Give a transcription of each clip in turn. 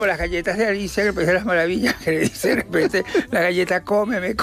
Las galletas de Alicia, en el País de las Maravillas, que le dice de repente, la galleta cómeme.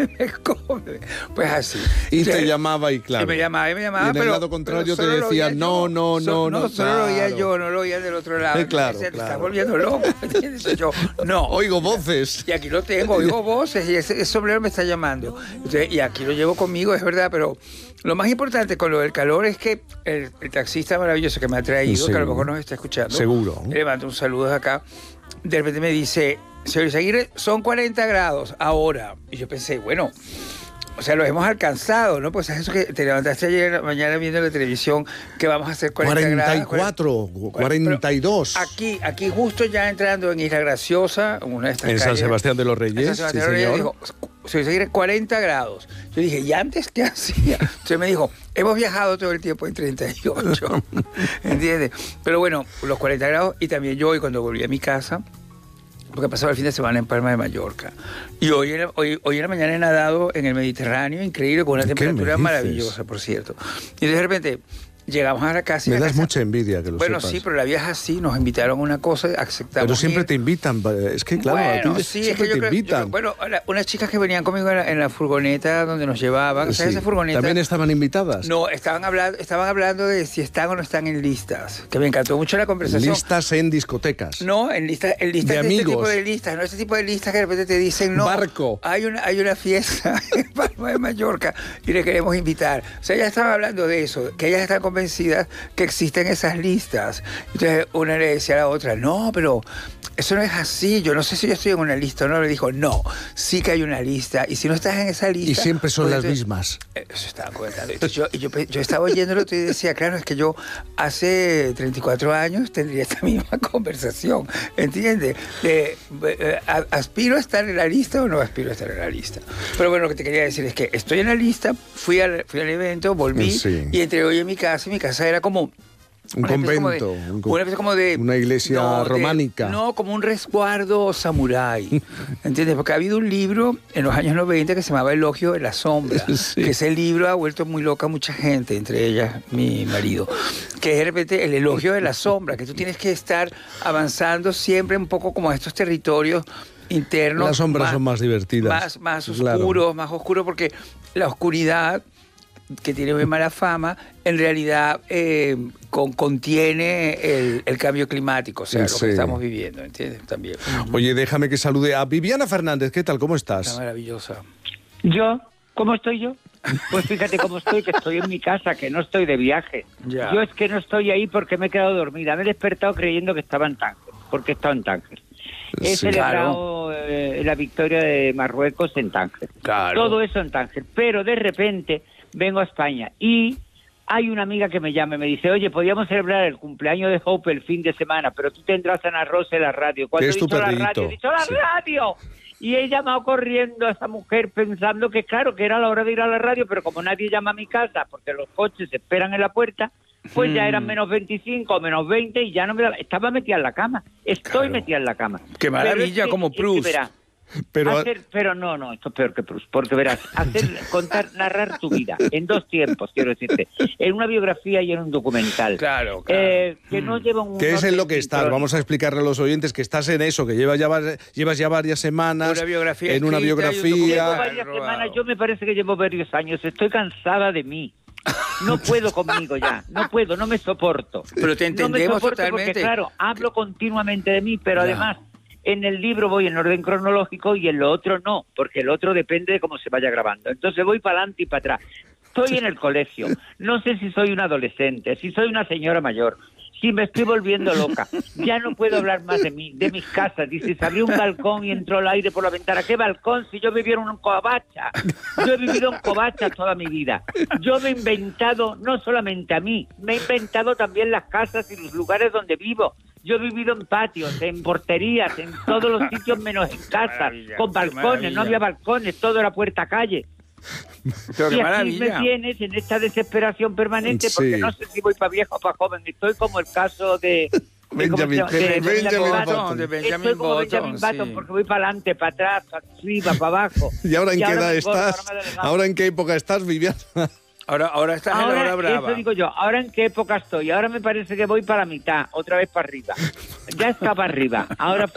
Pues así. Y te llamaba y claro. Y me llamaba, y en pero el lado contrario te solo decía, no. No, Solo lo oía claro. yo, no lo oía del otro lado. Claro, Te claro. estás volviendo loco. ¿Entiendes? Yo, no. Oigo voces. Y aquí lo tengo, oigo voces y ese sombrero me está llamando. Entonces, y aquí lo llevo conmigo, es verdad, pero lo más importante con lo del calor es que el taxista maravilloso que me ha traído, Sí. que a lo mejor nos está escuchando, Seguro. le mando un saludo de acá, de repente me dice, señor Izaguirre, son 40 grados ahora. Y yo pensé, bueno, o sea, lo hemos alcanzado, ¿no? Pues es eso que te levantaste ayer mañana viendo la televisión, que vamos a hacer 40 grados. 44, 42. Aquí justo ya entrando en Isla Graciosa, una de estas En San calles, Sebastián de los Reyes, en San Sebastián de los Reyes, dijo, señor Izaguirre, 40 grados. Yo dije, ¿y antes qué hacía? Entonces me dijo, hemos viajado todo el tiempo en 38. ¿Entiendes? Pero bueno, los 40 grados, y también yo hoy cuando volví a mi casa, porque pasaba el fin de semana en Palma de Mallorca. Y hoy en la mañana he nadado en el Mediterráneo, increíble, con una temperatura maravillosa, por cierto. Y de repente llegamos a la casa. Me das mucha envidia que lo Bueno, sepas. sí, pero la vida es así, nos invitaron a una cosa, aceptamos. Pero siempre ir. te invitan, es que claro, Bueno, a ti sí, siempre es que te invitan. bueno, unas chicas que venían conmigo en la furgoneta donde nos llevaban, o sea, Sí. esa furgoneta. ¿También estaban invitadas? No, estaban hablando de si están o no están en listas, que me encantó mucho la conversación. Listas en discotecas. No, en listas de este amigos. tipo de listas, no este tipo de listas que de repente te dicen, no, Barco. hay una fiesta en Palma de Mallorca y le queremos invitar. O sea, ya estaban hablando de eso, que ellas están convencidas que existen esas listas. Entonces una le decía a la otra, no, pero eso no es así, yo no sé si yo estoy en una lista o no. Le dijo, no, sí que hay una lista, y si no estás en esa lista... Y siempre son pues las entonces, mismas. Eso estaba comentando. Entonces yo estaba oyéndolo y decía, claro, es que yo hace 34 años tendría esta misma conversación, ¿entiendes? ¿Aspiro a estar en la lista o no aspiro a estar en la lista? Pero bueno, lo que te quería decir es que estoy en la lista, fui al evento, volví, Sí. y entré hoy en mi casa, y mi casa era como... Un convento, una iglesia románica. No, como un resguardo samurái, ¿entiendes? Porque ha habido un libro en los años 90 que se llamaba Elogio de la Sombra, Sí. que ese libro ha vuelto muy loca a mucha gente, entre ellas mi marido, que es de repente el elogio de la sombra, que tú tienes que estar avanzando siempre un poco como a estos territorios internos. Las sombras son más divertidas. Más Claro. oscuros, porque la oscuridad, que tiene muy mala fama, en realidad contiene el cambio climático, o sea, Sí. lo que estamos viviendo, ¿entiendes? También. Oye, déjame que salude a Viviana Fernández. ¿Qué tal? ¿Cómo Está estás? maravillosa. ¿Yo? ¿Cómo estoy yo? Pues fíjate cómo estoy, que estoy en mi casa, que no estoy de viaje. Ya. Yo es que no estoy ahí porque me he quedado dormida. Me he despertado creyendo que estaba en Tánger, porque he estado en Tánger. He Sí. celebrado la victoria de Marruecos en Tánger. Claro. Todo eso en Tánger. Pero de repente vengo a España y hay una amiga que me llama y me dice, oye, podíamos celebrar el cumpleaños de Hope el fin de semana, pero tú tendrás a Ana Rosa en la radio. Cuando Que es he tu dicho la perrito. radio, he dicho ¡la Sí. radio! Y he llamado corriendo a esa mujer pensando que, claro, que era la hora de ir a la radio, pero como nadie llama a mi casa porque los coches esperan en la puerta, pues ya eran menos 25, menos 20 y ya no me daba. Estaba metida en la cama. Estoy Claro. metida en la cama. Qué maravilla, como Proust. Verás, Pero pero no, esto es peor que Proust, porque verás, narrar tu vida en dos tiempos, quiero decirte, en una biografía y en un documental. Claro. Que no lleva un... ¿qué es en lo que orden estás? sincrónico. Vamos a explicarle a los oyentes que estás en eso, que llevas ya varias semanas Una biografía en una escrita y un Llevo biografía. documental. varias robado. semanas, yo me parece que llevo varios años, estoy cansada de mí. No puedo conmigo ya, no me soporto. Pero te No me entendemos soporto totalmente. porque, claro, hablo continuamente de mí, pero Ya. además, en el libro voy en orden cronológico y en lo otro no, porque el otro depende de cómo se vaya grabando. Entonces voy para adelante y para atrás. Estoy en el colegio, no sé si soy un adolescente, si soy una señora mayor, si me estoy volviendo loca. Ya no puedo hablar más de mí, de mis casas. Dice, se abrió un balcón y entró el aire por la ventana. ¿Qué balcón? Si yo vivía en un covacha. Yo he vivido en covachas toda mi vida. Yo me he inventado, no solamente a mí, me he inventado también las casas y los lugares donde vivo. Yo he vivido en patios, en porterías, en todos los sitios menos en casas, Maravilla, con qué balcones, maravilla. no había balcones, todo era puerta calle. Pero qué Y aquí maravilla. me tienes en esta desesperación permanente porque Sí. no sé si voy para viejo o para joven. Estoy como el caso de... Benjamin- ¿cómo se llama? de Benjamin Button. De Benjamin Estoy como Benjamin Button, Button sí. porque voy para adelante, para atrás, para arriba, para abajo. ¿Y ahora en qué edad me engordo, estás? ahora me adelgazo. ¿Ahora en qué época estás, Viviana? Ahora estás en la hora Ahora, brava. eso digo yo, ahora en qué época estoy. Ahora me parece que voy para la mitad, otra vez para arriba. Ya está para arriba. Ahora